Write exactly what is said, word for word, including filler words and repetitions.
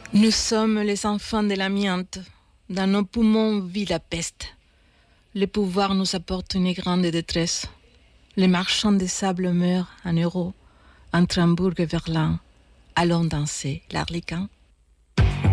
Nous sommes les enfants de l'amiante. Dans nos poumons vit la peste. Le pouvoir nous apporte une grande détresse. Les marchands de sable meurent en euros, entre Hambourg et Berlin. Allons danser, l'arlequin.